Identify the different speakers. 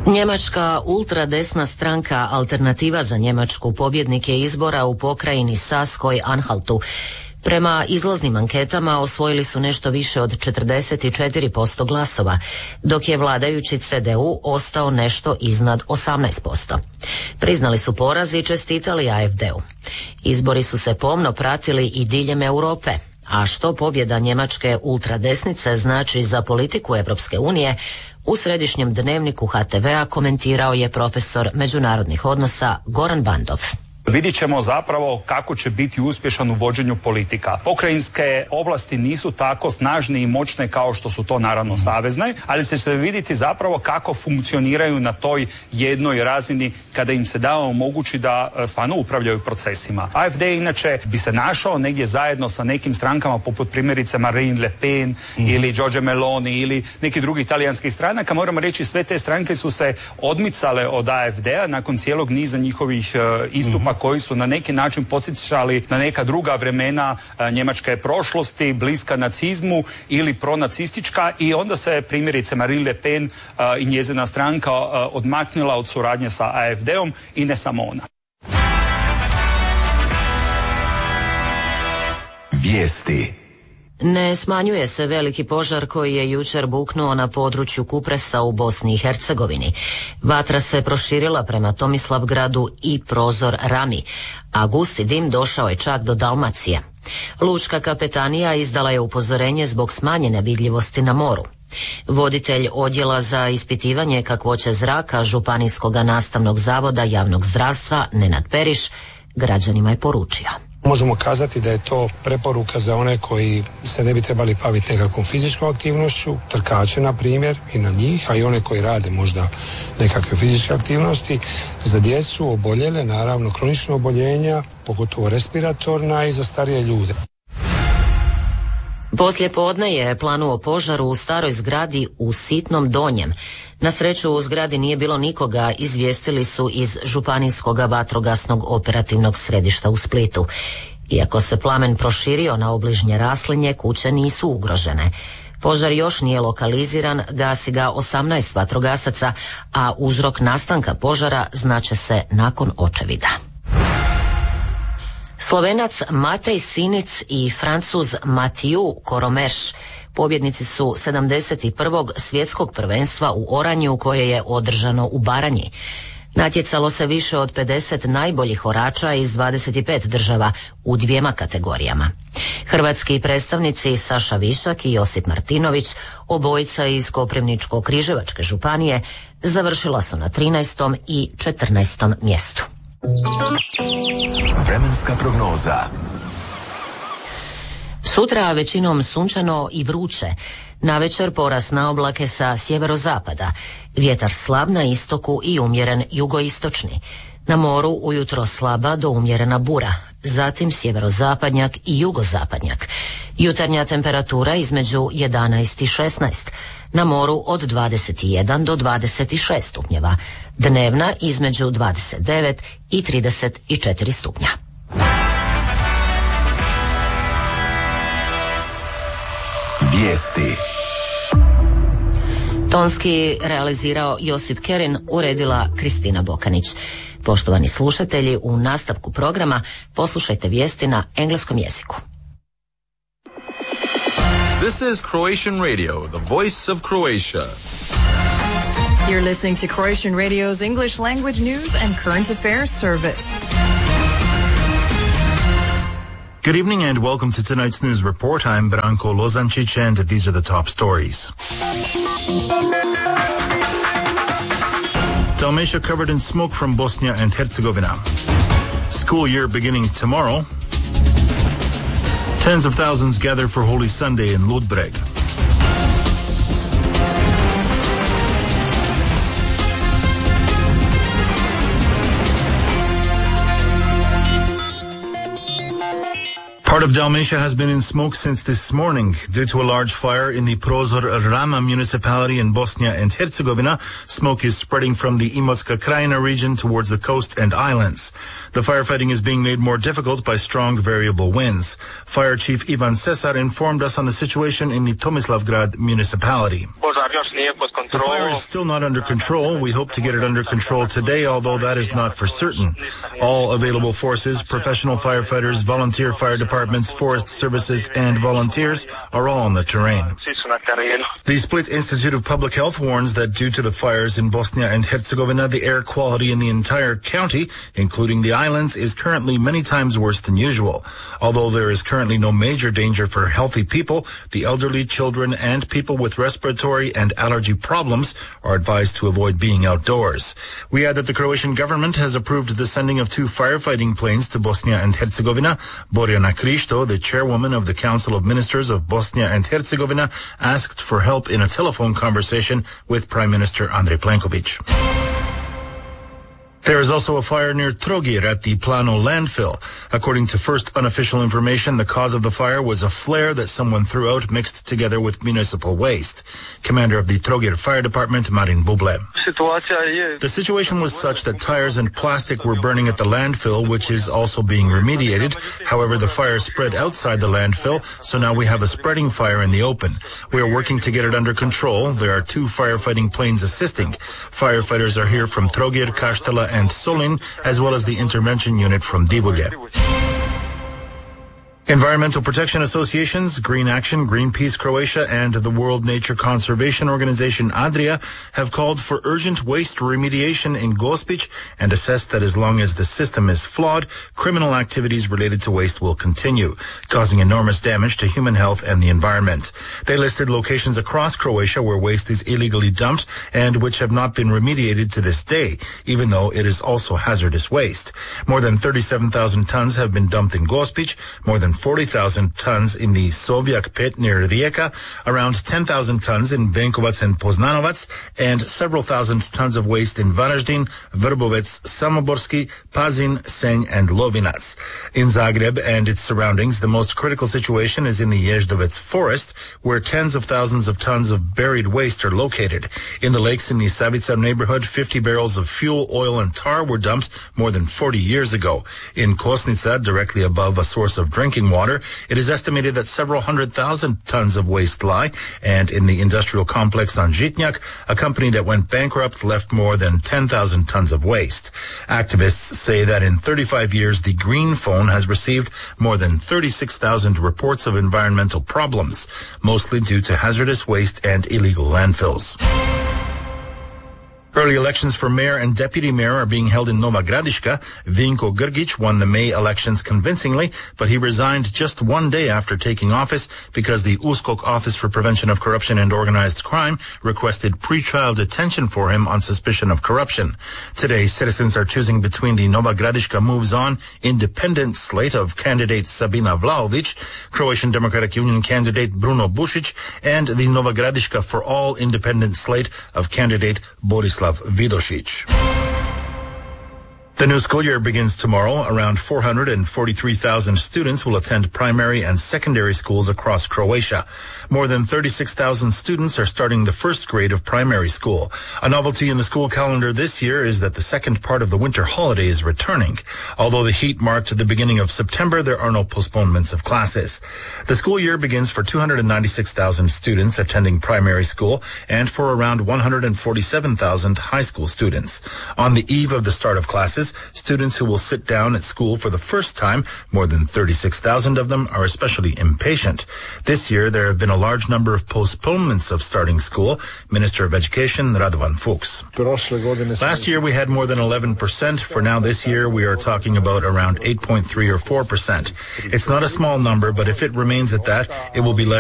Speaker 1: Njemačka ultradesna stranka Alternativa za Njemačku pobjednik je izbora u pokrajini Saskoj-Anhaltu. Prema izlaznim anketama osvojili su nešto više od 44% glasova, dok je vladajući CDU ostao nešto iznad 18%. Priznali su poraz i čestitali AfD-u. Izbori su se pomno pratili i diljem Europe. A što pobjeda njemačke ultradesnice znači za politiku Europske unije, u središnjem dnevniku HTV-a komentirao je profesor međunarodnih odnosa Goran Bandov.
Speaker 2: Vidjet ćemo zapravo kako će biti uspješan u vođenju politika. Pokrajinske oblasti nisu tako snažne i moćne kao što su to naravno savezne, ali će se vidjeti zapravo kako funkcioniraju na toj jednoj razini kada im se da omogući da stvarno upravljaju procesima. AfD inače bi se našao negdje zajedno sa nekim strankama poput primjerice Marine Le Pen ili Giorgia Meloni ili neki drugi italijanskih stranaka. Moramo reći, sve te stranke su se odmicale od AfD-a nakon cijelog niza njihovih istupa koji su na neki način podsjećali na neka druga vremena njemačke prošlosti, bliska nacizmu ili pronacistička, i onda se primjerice Marine Le Pen i njezina stranka odmaknula od suradnje sa AfD-om, i ne samo ona.
Speaker 3: Vijesti.
Speaker 1: Ne smanjuje se veliki požar koji je jučer buknuo na području Kupresa u Bosni i Hercegovini. Vatra se proširila prema Tomislavgradu i Prozor Rami, a gusti dim došao je čak do Dalmacije. Lučka kapetanija izdala je upozorenje zbog smanjene vidljivosti na moru. Voditelj odjela za ispitivanje kakvoće zraka Županijskog nastavnog zavoda javnog zdravstva Nenad Periš građanima je poručio.
Speaker 4: Možemo kazati da je to preporuka za one koji se ne bi trebali baviti nekakvom fizičkom aktivnošću, trkače na primjer, i na njih, a i one koji rade možda nekakve fizičke aktivnosti. Za djecu, oboljele, naravno kronična oboljenja, pogotovo respiratorna, i za starije ljude.
Speaker 1: Poslije podne je planuo požar u staroj zgradi u Sitnom Donjem. Na sreću u zgradi nije bilo nikoga, izvijestili su iz Županijskog vatrogasnog operativnog središta u Splitu. Iako se plamen proširio na obližnje raslinje, kuće nisu ugrožene. Požar još nije lokaliziran, gasi ga 18 vatrogasaca, a uzrok nastanka požara znaće se nakon očevida. Slovenac Matej Sinic i Francuz Mathieu Coromeš pobjednici su 71. svjetskog prvenstva u oranju koje je održano u Baranji. Natjecalo se više od 50 najboljih orača iz 25 država u dvijema kategorijama. Hrvatski predstavnici Saša Višak i Josip Martinović, obojica iz Koprivničko-križevačke županije, završila su na 13. i 14. mjestu.
Speaker 3: Vremenska prognoza.
Speaker 1: Sutra većinom sunčano i vruće. Navečer porast na oblake sa sjeverozapada. Vjetar slab na istoku i umjeren jugoistočni. Na moru ujutro slaba do umjerena bura. Zatim sjeverozapadnjak i jugozapadnjak. Jutarnja temperatura između 11 i 16. Na moru od 21 do 26 stupnjeva. Dnevna između 29 i 34 stupnja.
Speaker 3: Vijesti.
Speaker 1: Tonski realizirao Josip Kerin, uredila Kristina Bokanić. Poštovani slušatelji, u nastavku programa poslušajte vijesti na engleskom jeziku.
Speaker 5: This is Croatian Radio, the voice of Croatia.
Speaker 6: You're listening to Croatian Radio's English language news and current affairs service.
Speaker 7: Good evening and welcome to tonight's news report. I'm Branko Lozančić and these are the top stories. Dalmatia covered in smoke from Bosnia and Herzegovina. School year beginning tomorrow. Tens of thousands gather for Holy Sunday in Ludbreg. Part of Dalmatia has been in smoke since this morning due to a large fire in the Prozor Rama municipality in Bosnia and Herzegovina. Smoke is spreading from the Imotska Krajina region towards the coast and islands. The firefighting is being made more difficult by strong variable winds. Fire Chief Ivan Cesar informed us on the situation in the Tomislavgrad municipality. The fire is still not under control. We hope to get it under control today, although that is not for certain. All available forces, professional firefighters, volunteer fire departments, forest services, and volunteers are all on the terrain. The Split Institute of Public Health warns that due to the fires in Bosnia and Herzegovina, the air quality in the entire county, including the islands, is currently many times worse than usual. Although there is currently no major danger for healthy people, the elderly, children, and people with respiratory and allergy problems are advised to avoid being outdoors. We add that the Croatian government has approved the sending of 2 firefighting planes to Bosnia and Herzegovina. Borjana Krišto, the chairwoman of the Council of Ministers of Bosnia and Herzegovina, asked for help in a telephone conversation with Prime Minister Andrej Plenković. There is also a fire near Trogir at the Plano landfill. According to first unofficial information, the cause of the fire was a flare that someone threw out mixed together with municipal waste. Commander of the Trogir Fire Department, Marin Buble. The situation was such that tires and plastic were burning at the landfill, which is also being remediated. However, the fire spread outside the landfill, so now we have a spreading fire in the open. We are working to get it under control. There are 2 firefighting planes assisting. Firefighters are here from Trogir, Kaštela, and Solin, as well as the intervention unit from Divulje. Environmental protection associations, Green Action, Greenpeace Croatia, and the World Nature Conservation Organization Adria have called for urgent waste remediation in Gospić and assessed that as long as the system is flawed, criminal activities related to waste will continue, causing enormous damage to human health and the environment. They listed locations across Croatia where waste is illegally dumped and which have not been remediated to this day, even though it is also hazardous waste. More than 37,000 tons have been dumped in Gospić, more than 40,000 tons in the Sovjak pit near Rijeka, around 10,000 tons in Benkovac and Poznanovac, and several thousand tons of waste in Varaždin, Vrbovec, Samoborski, Pazin, Senj, and Lovinac. In Zagreb and its surroundings, the most critical situation is in the Ježdovec forest, where tens of thousands of tons of buried waste are located. In the lakes in the Savica neighborhood, 50 barrels of fuel, oil, and tar were dumped more than 40 years ago. In Kosnica, directly above a source of drinking water, it is estimated that several 100,000 tons of waste lie, and in the industrial complex on Žitnjak, a company that went bankrupt left more than 10,000 tons of waste. Activists say that in 35 years, the Green Phone has received more than 36,000 reports of environmental problems, mostly due to hazardous waste and illegal landfills. Early elections for mayor and deputy mayor are being held in Nova Gradiška. Vinko Grgić won the May elections convincingly, but he resigned just one day after taking office because the USKOK Office for Prevention of Corruption and Organized Crime requested pre-trial detention for him on suspicion of corruption. Today, citizens are choosing between the Nova Gradiška Moves On independent slate of candidate Sabina Vlahović, Croatian Democratic Union candidate Bruno Bušić, and the Nova Gradiška for All independent slate of candidate Borislav Vidošić. The new school year begins tomorrow. Around 443,000 students will attend primary and secondary schools across Croatia. More than 36,000 students are starting the first grade of primary school. A novelty in the school calendar this year is that the second part of the winter holiday is returning. Although the heat marked the beginning of September, there are no postponements of classes. The school year begins for 296,000 students attending primary school and for around 147,000 high school students. On the eve of the start of classes, students who will sit down at school for the first time, more than 36,000 of them, are especially impatient. This year, there have been a large number of postponements of starting school. Minister of Education, Radovan Fuchs. Last year, we had more than 11%. For now, this year, we are talking about around 8.3 or 4%. It's not a small number, but if it remains at that, it will be less